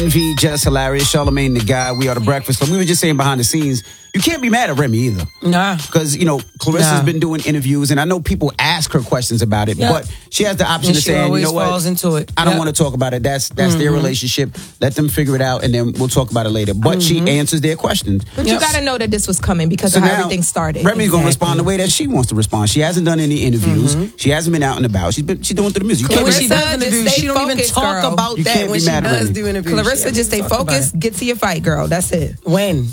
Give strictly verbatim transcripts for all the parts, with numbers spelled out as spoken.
V, just hilarious. Charlamagne the Guy. We are the Breakfast Club. We were just saying behind the scenes, you can't be mad at Remy either. Nah. Because, you know, Clarissa's nah. been doing interviews, and I know people ask her questions about it, yep. but she has the option and of saying, you know what, falls into it. I don't yep. want to talk about it. That's that's mm-hmm. their relationship. Let them figure it out, and then we'll talk about it later. But mm-hmm. she answers their questions. But yep. you got to know that this was coming because so of how everything started. Remy's exactly. going to respond the way that she wants to respond. She hasn't done any interviews. Mm-hmm. She hasn't been out and about. She's been she's doing through the music. And when she does interviews, she don't focused, even talk girl. about you that when she does Remy. do interviews. Clarissa, just stay focused. Get to your fight, girl. That's it. When?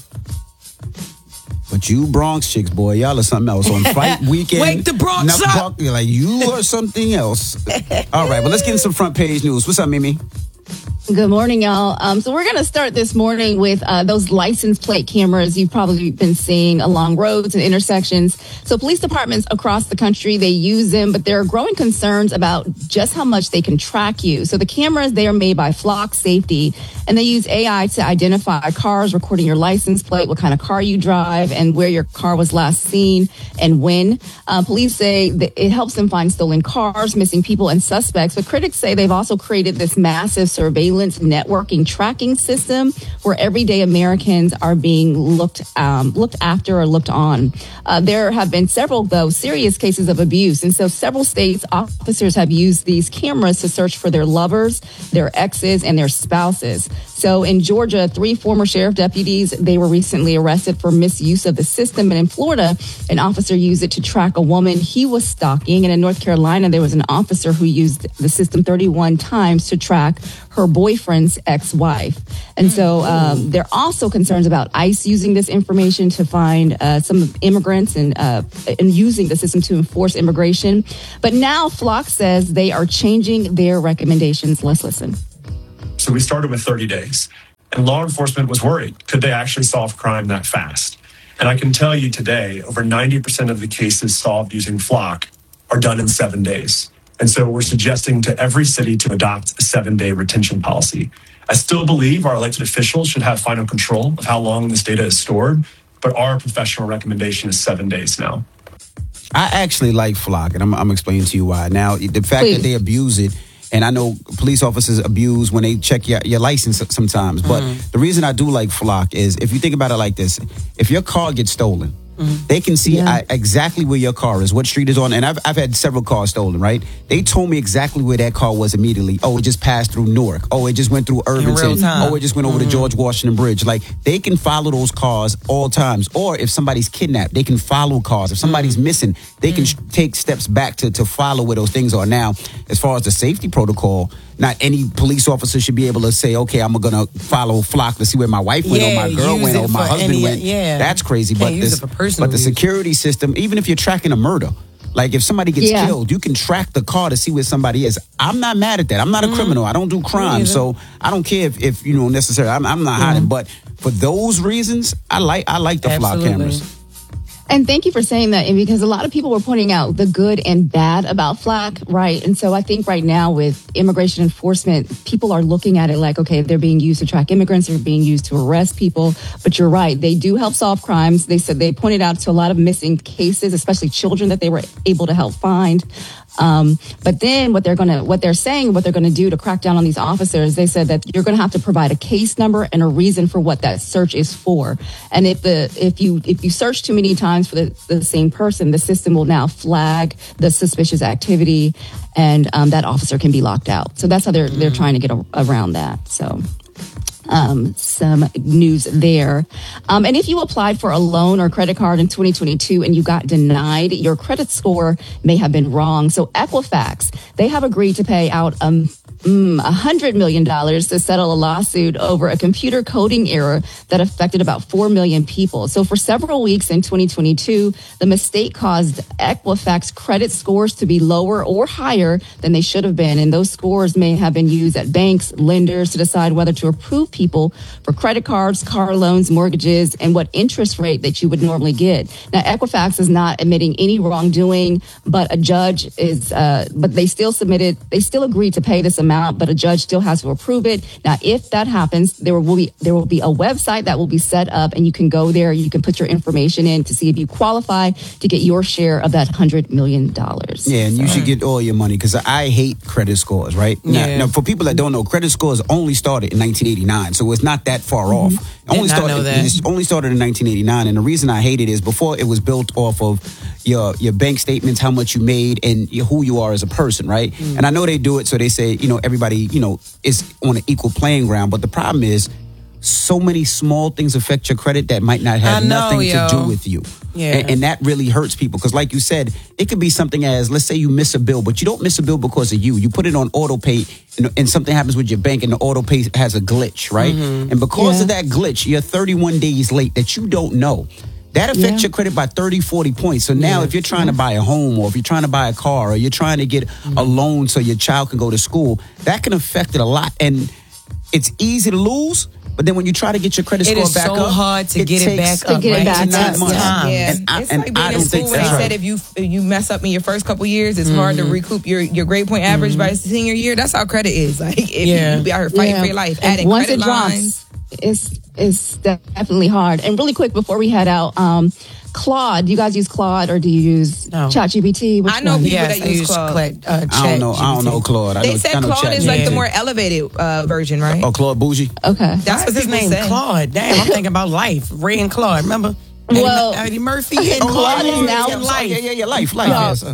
But you Bronx chicks, boy, y'all are something else. On fight weekend. Wake the Bronx up. Buck, you're like, you are something else. All right, well, let's get into some front page news. What's up, Mimi? Good morning, y'all. Um, so we're going to start this morning with uh, those license plate cameras you've probably been seeing along roads and intersections. So police departments across the country, they use them, but there are growing concerns about just how much they can track you. So the cameras, they are made by Flock Safety, and they use A I to identify cars, recording your license plate, what kind of car you drive, and where your car was last seen and when. Uh, police say that it helps them find stolen cars, missing people, and suspects. But critics say they've also created this massive surveillance networking tracking system where everyday Americans are being looked um, looked after or looked on. Uh, there have been several, though, serious cases of abuse. And so several states officers have used these cameras to search for their lovers, their exes, and their spouses. So in Georgia, three former sheriff deputies, they were recently arrested for misuse of the system. And in Florida, an officer used it to track a woman he was stalking. And in North Carolina, there was an officer who used the system thirty-one times to track her boyfriend's ex-wife. And so um, there are also concerns about ICE using this information to find uh, some immigrants and, uh, and using the system to enforce immigration. But now Flock says they are changing their recommendations. Let's listen. So we started with thirty days, and law enforcement was worried. Could they actually solve crime that fast? And I can tell you today, over ninety percent of the cases solved using Flock are done in seven days. And so we're suggesting to every city to adopt a seven-day retention policy. I still believe our elected officials should have final control of how long this data is stored, but our professional recommendation is seven days now. I actually like Flock, and I'm, I'm explaining to you why. Now, the fact Please. that they abuse it, and I know police officers abuse when they check your, your license sometimes, but mm-hmm. the reason I do like Flock is, if you think about it like this, if your car gets stolen, mm-hmm. they can see yeah. I, exactly where your car is, what street is on. And I've I've had several cars stolen, right? They told me exactly where that car was immediately. Oh, it just passed through Newark. Oh, it just went through Irvington. Oh, it just went over mm-hmm. the George Washington Bridge. Like, they can follow those cars all times. Or if somebody's kidnapped, they can follow cars. If somebody's mm-hmm. missing, they can mm-hmm. take steps back to, to follow where those things are. Now, as far as the safety protocol, not any police officer should be able to say, okay, I'm going to follow Flock to see where my wife went, yeah, or my girl went, or my husband any, went. Yeah. That's crazy. Can't but this, but the security system, even if you're tracking a murder, like if somebody gets yeah. killed, you can track the car to see where somebody is. I'm not mad at that. I'm not a mm. criminal. I don't do crime. So I don't care if, if you know, necessarily, I'm, I'm not mm. hiding. But for those reasons, I like I like the Absolutely. Flock cameras. And thank you for saying that, and because a lot of people were pointing out the good and bad about Flock, right? And so I think right now with immigration enforcement, people are looking at it like, okay, they're being used to track immigrants, they're being used to arrest people. But you're right, they do help solve crimes. They said they pointed out to a lot of missing cases, especially children that they were able to help find. Um, but then what they're going to, what they're saying, what they're going to do to crack down on these officers, they said that you're going to have to provide a case number and a reason for what that search is for. And if the, if you, if you search too many times for the, the same person, the system will now flag the suspicious activity, and um, that officer can be locked out. So that's how they're, they're trying to get a, around that. So. Um, some news there. Um, and if you applied for a loan or credit card in twenty twenty-two and you got denied, your credit score may have been wrong. So Equifax, they have agreed to pay out um, Mm, one hundred million dollars to settle a lawsuit over a computer coding error that affected about four million people. So for several weeks in twenty twenty-two, the mistake caused Equifax credit scores to be lower or higher than they should have been. And those scores may have been used at banks, lenders to decide whether to approve people for credit cards, car loans, mortgages, and what interest rate that you would normally get. Now, Equifax is not admitting any wrongdoing, but a judge is, uh, but they still submitted, they still agreed to pay this amount amount, but a judge still has to approve it. Now, if that happens, there will be there will be a website that will be set up, and you can go there. You can put your information in to see if you qualify to get your share of that one hundred million dollars. Yeah, and you should get all your money because I hate credit scores, right? Now, Yeah. now, for people that don't know, credit scores only started in nineteen eighty-nine, so it's not that far Mm-hmm. off. Only Did not started, know that. It only started in nineteen eighty-nine, and the reason I hate it is before it was built off of your your bank statements, how much you made, and your, who you are as a person, right? Mm. And I know they do it so they say, you know, everybody, you know, is on an equal playing ground, but the problem is so many small things affect your credit that might not have I know, nothing yo. to do with you. Yeah. And, and that really hurts people because, like you said, it could be something as, let's say you miss a bill, but you don't miss a bill because of you. You put it on auto pay, and, and something happens with your bank, and the auto pay has a glitch, right? Mm-hmm. And because Yeah. of that glitch, you're thirty-one days late that you don't know. That affects Yeah. your credit by thirty, forty points. So now if you're trying to buy a home, or if you're trying to buy a car, or you're trying to get a loan so your child can go to school, that can affect it a lot. And it's easy to lose, but then when you try to get your credit It score is back so up, hard to get it takes back up, get it right? back It takes up. time. Yeah, And I- it's and like I being in don't school think when they that's said right. if you if you mess up in your first couple years, it's hard to recoup your, your grade point average by senior year. That's how credit is. Like if Yeah. you, you be out here fighting Yeah. for your life, And adding once credit it drops, lines. it's it's definitely hard. And really quick before we head out, um, Claude, do you guys use Claude or do you use No. ChatGPT? Which I know one? people Yes, that I use use Claude. Cla- uh, I don't know. I don't know Claude. I They know, said I know Claude Chat is like Yeah. the more elevated uh, version, right? Oh, Claude Bougie. Okay. That's That's what his people name, say. Claude. Damn, I'm thinking about life. Ray and Claude, remember? Well, Eddie, Eddie Murphy and Claude is Claude now- in life. Yeah, yeah, yeah. Life, life. No. Yes. uh,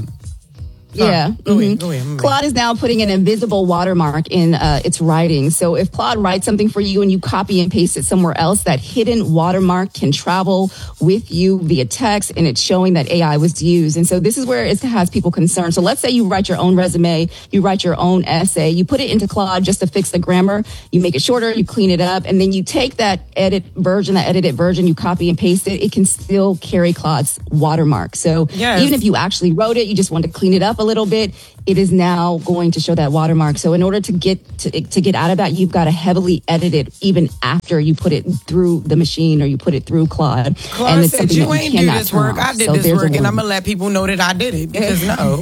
Yeah. Go ahead, mhm. go ahead. Claude is now putting an invisible watermark in uh, its writing. So if Claude writes something for you and you copy and paste it somewhere else, that hidden watermark can travel with you via text, and it's showing that A I was used. And so this is where it has people concerned. So let's say you write your own resume, you write your own essay, you put it into Claude just to fix the grammar, you make it shorter, you clean it up, and then you take that edit version, that edited version, you copy and paste it, it can still carry Claude's watermark. So Yes. even if you actually wrote it, you just want to clean it up a little bit, it is now going to show that watermark. So in order to get to, to get out of that, you've got to heavily edit it even after you put it through the machine or you put it through Claude. Claude it's said, something you that ain't do cannot this turn work. off. I did So this there's a work, and warning. I'm going to let people know that I did it. Because no.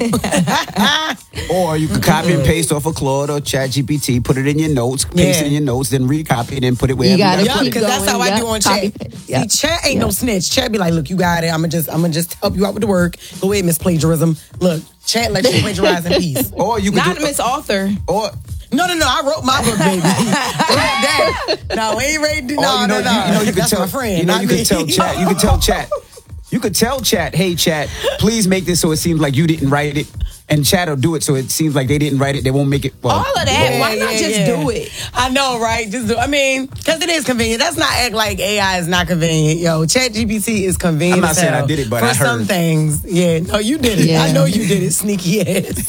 Or you could copy and paste off of Claude or ChatGPT, put it in your notes, paste Yeah. it in your notes, then recopy it and put it wherever You gotta you Yeah, gotta keep put it. because that's how going, I do yeah. on Copy, chat. paste, yeah. See, chat ain't Yeah. no snitch. Chat be like, look, you got it. I'm gonna just, I'm gonna just help you out with the work. Go ahead, Miss Plagiarism. Look, chat let you plagiarize in peace. Or you could Not do, Miss Author. or No, no, no. I wrote my book, baby. Right there. No, we ain't ready to. or No, you know, no, no. you, you know you could That's tell my friend. you know not you me. could tell chat, you could tell chat. You could tell chat, hey chat, please make this so it seems like you didn't write it. And chat will do it so it seems like they didn't write it. They won't make it. Well, All of that. Why not just do it? I know, right? Just do. I mean, because it is convenient. That's not act like A I is not convenient. Yo, ChatGPT is convenient. I'm not as saying I hell. did it, but for I heard. some things, yeah. No, you did it. Yeah. I know you did it, sneaky ass.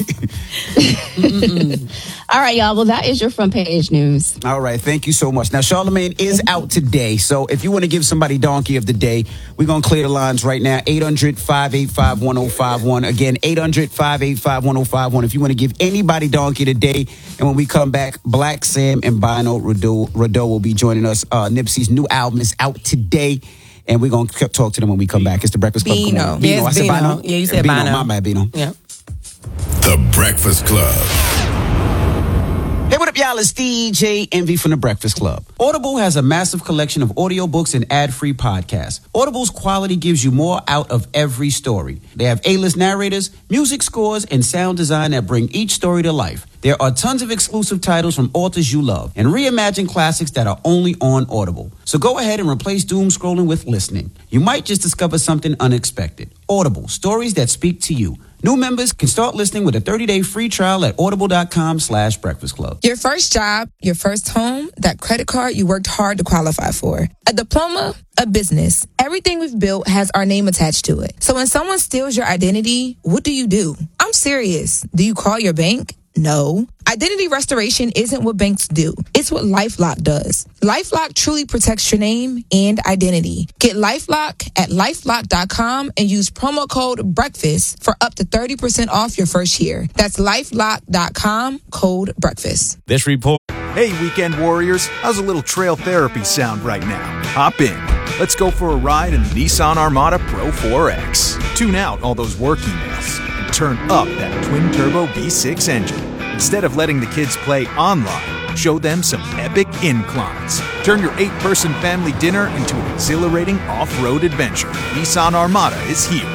All right, y'all. Well, that is your front page news. All right, thank you so much. Now, Charlamagne is out today, so if you want to give somebody Donkey of the Day, we're going to clear the lines right now. eight hundred, five eight five, one oh five one. Again, eight hundred, five eight five, one oh five one. If you want to give anybody Donkey today, and when we come back, Black Sam and Bino Rado, Rado will be joining us. Uh, Nipsey's new album is out today, and we're going to talk to them when we come back. It's The Breakfast Club. Come Bino. on. Yes, I said Bino. Bino? Yeah, you said Bino. Bino. My bad, Bino. Yeah. The Breakfast Club. Hey, what up, y'all? It's D J Envy from The Breakfast Club. Audible has a massive collection of audiobooks and ad-free podcasts. Audible's quality gives you more out of every story. They have A-list narrators, music scores, and sound design that bring each story to life. There are tons of exclusive titles from authors you love and reimagine classics that are only on Audible. So go ahead and replace doom scrolling with listening. You might just discover something unexpected. Audible, stories that speak to you. New members can start listening with a thirty-day free trial at audible.com slash breakfast club. Your first job, your first home, that credit card you worked hard to qualify for. A diploma, a business. Everything we've built has our name attached to it. So when someone steals your identity, what do you do? I'm serious. Do you call your bank? No. Identity restoration isn't what banks do. It's what LifeLock does. LifeLock truly protects your name and identity. Get LifeLock at LifeLock dot com and use promo code BREAKFAST for up to thirty percent off your first year. That's LifeLock dot com, code BREAKFAST. This report. Hey, weekend warriors, how's a little trail therapy sound right now? Hop in. Let's go for a ride in the Nissan Armada Pro four X. Tune out all those work emails and turn up that twin-turbo V six engine. Instead of letting the kids play online, show them some epic inclines. Turn your eight-person family dinner into an exhilarating off-road adventure. Nissan Armada is here.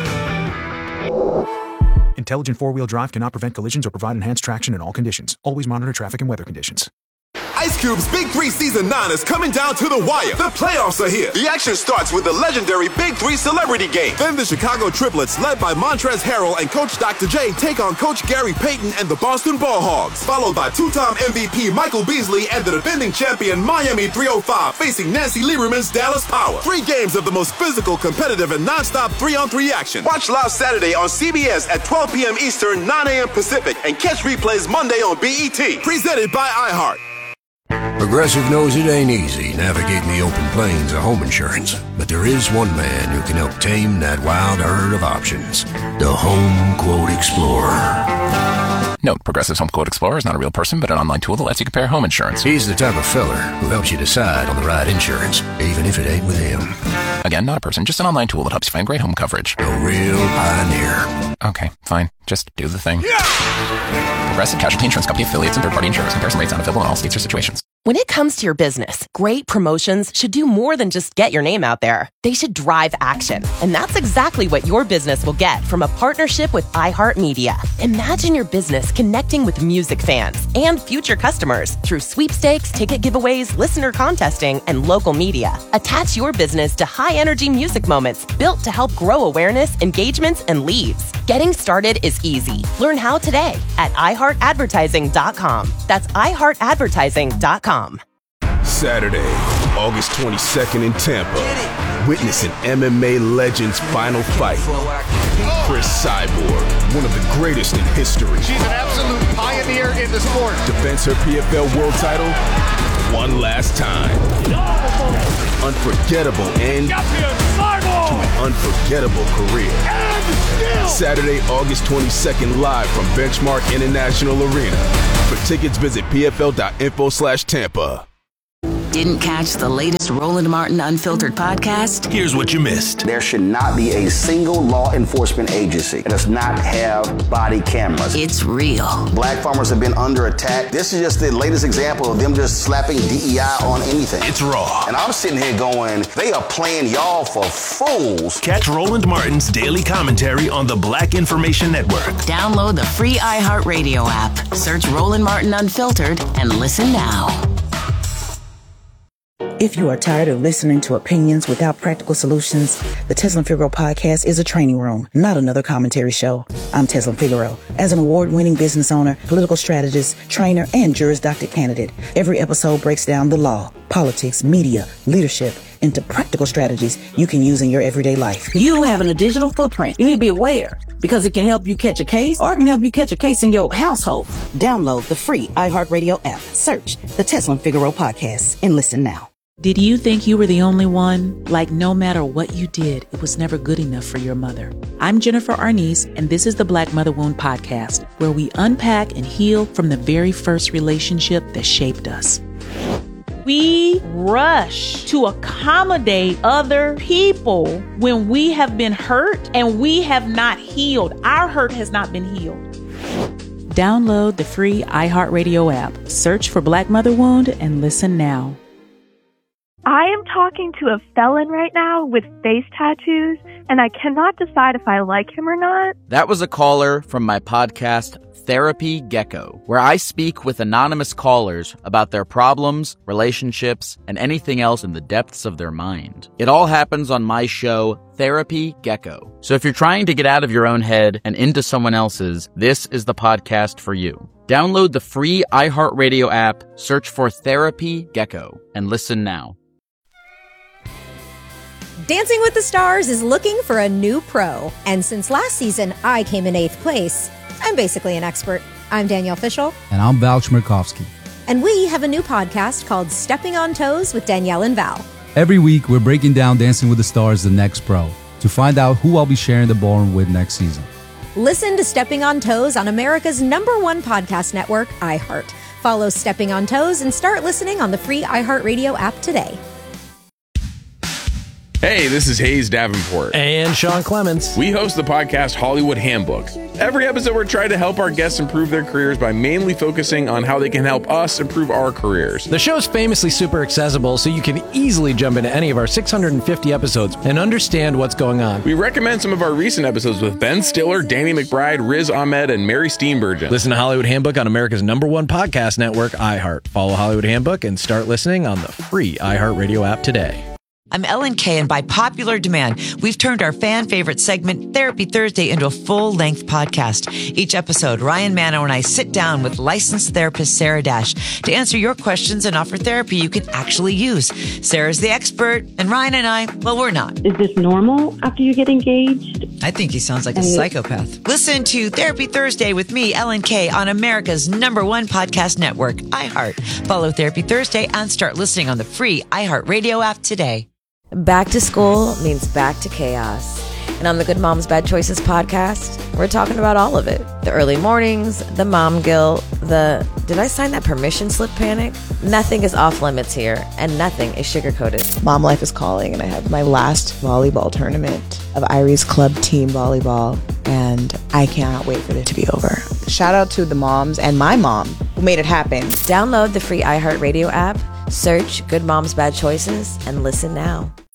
Intelligent four-wheel drive cannot prevent collisions or provide enhanced traction in all conditions. Always monitor traffic and weather conditions. Ice Cube's Big Three Season nine is coming down to the wire. The playoffs are here. The action starts with the legendary Big Three Celebrity Game. Then the Chicago Triplets, led by Montrezl Harrell and Coach Doctor J, take on Coach Gary Payton and the Boston Ball Hogs. Followed by two-time M V P Michael Beasley and the defending champion Miami three oh five facing Nancy Lieberman's Dallas Power. Three games of the most physical, competitive, and non-stop three-on-three action. Watch live Saturday on C B S at twelve p.m. Eastern, nine a.m. Pacific, and catch replays Monday on B E T. Presented by iHeart. Progressive knows it ain't easy navigating the open plains of home insurance, but there is one man who can help tame that wild herd of options. The Home Quote Explorer. Note, Progressive's Home Quote Explorer is not a real person, but an online tool that lets you compare home insurance. He's the type of feller who helps you decide on the right insurance, even if it ain't with him. Again, not a person, just an online tool that helps you find great home coverage. A real pioneer. Okay, fine. Just do the thing. Yeah! Progressive Casualty Insurance Company affiliates and third-party insurers. Comparison rates not available in all states or situations. When it comes to your business, great promotions should do more than just get your name out there. They should drive action. And that's exactly what your business will get from a partnership with iHeartMedia. Imagine your business connecting with music fans and future customers through sweepstakes, ticket giveaways, listener contesting, and local media. Attach your business to high-energy music moments built to help grow awareness, engagements, and leads. Getting started is easy. Learn how today at i heart advertising dot com. That's i heart advertising dot com. Saturday, August twenty-second in Tampa. Witness an M M A legend's final fight. Chris Cyborg, one of the greatest in history. She's an absolute pioneer in the sport. Defends her P F L world title one last time. Unforgettable end to an unforgettable career. Saturday, August twenty-second, live from Benchmark International Arena. For tickets, visit p f l dot info slash Tampa. Didn't catch the latest Roland Martin Unfiltered podcast? Here's what you missed. There should not be a single law enforcement agency that does not have body cameras. It's real. Black farmers have been under attack. This is just the latest example of them just slapping D E I on anything. It's raw. And I'm sitting here going, they are playing y'all for fools. Catch Roland Martin's daily commentary on the Black Information Network. Download the free iHeartRadio app. Search Roland Martin Unfiltered and listen now. If you are tired of listening to opinions without practical solutions, the Tezlyn Figaro podcast is a training room, not another commentary show. I'm Tezlyn Figaro. As an award-winning business owner, political strategist, trainer, and Juris Doctorate candidate, every episode breaks down the law, politics, media, leadership, into practical strategies you can use in your everyday life. You having a digital footprint. You need to be aware because it can help you catch a case or it can help you catch a case in your household. Download the free iHeartRadio app. Search the Tezlyn Figaro podcast and listen now. Did you think you were the only one? Like no matter what you did, it was never good enough for your mother. I'm Jennifer Arnice, and this is the Black Mother Wound Podcast, where we unpack and heal from the very first relationship that shaped us. We rush to accommodate other people when we have been hurt and we have not healed. Our hurt has not been healed. Download the free iHeartRadio app. Search for Black Mother Wound and listen now. I am talking to a felon right now with face tattoos, and I cannot decide if I like him or not. That was a caller from my podcast, Therapy Gecko, where I speak with anonymous callers about their problems, relationships, and anything else in the depths of their mind. It all happens on my show, Therapy Gecko. So if you're trying to get out of your own head and into someone else's, this is the podcast for you. Download the free iHeartRadio app, search for Therapy Gecko, and listen now. Dancing with the Stars is looking for a new pro. And since last season, I came in eighth place. I'm basically an expert. I'm Danielle Fishel. And I'm Val Chmerkovsky. And we have a new podcast called Stepping on Toes with Danielle and Val. Every week, we're breaking down Dancing with the Stars, the next pro, to find out who I'll be sharing the ballroom with next season. Listen to Stepping on Toes on America's number one podcast network, iHeart. Follow Stepping on Toes and start listening on the free iHeartRadio app today. Hey, this is Hayes Davenport. And Sean Clements. We host the podcast Hollywood Handbook. Every episode, we're trying to help our guests improve their careers by mainly focusing on how they can help us improve our careers. The show's famously super accessible, so you can easily jump into any of our six hundred fifty episodes and understand what's going on. We recommend some of our recent episodes with Ben Stiller, Danny McBride, Riz Ahmed, and Mary Steenburgen. Listen to Hollywood Handbook on America's number one podcast network, iHeart. Follow Hollywood Handbook and start listening on the free iHeartRadio app today. I'm Ellen Kay, and by popular demand, we've turned our fan favorite segment, Therapy Thursday, into a full-length podcast. Each episode, Ryan Mano and I sit down with licensed therapist Sarah Dash to answer your questions and offer therapy you can actually use. Sarah's the expert, and Ryan and I, well, we're not. Is this normal after you get engaged? I think he sounds like a psychopath. Listen to Therapy Thursday with me, Ellen Kay, on America's number one podcast network, iHeart. Follow Therapy Thursday and start listening on the free iHeartRadio app today. Back to school means back to chaos. And on the Good Moms Bad Choices podcast, we're talking about all of it. The early mornings, the mom guilt, the did I sign that permission slip panic? Nothing is off limits here, and nothing is sugar-coated. Mom life is calling, and I have my last volleyball tournament of Irie's Club team volleyball, and I cannot wait for it to be over. Shout out to the moms and my mom who made it happen. Download the free iHeartRadio app, search Good Moms Bad Choices, and listen now.